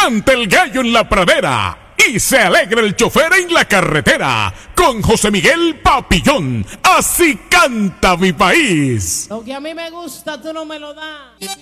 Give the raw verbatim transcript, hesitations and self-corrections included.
canta el gallo en la pradera y se alegra el chofer en la carretera con José Miguel Papillón. Así canta mi país. Lo que a mí me gusta, tú no me lo das.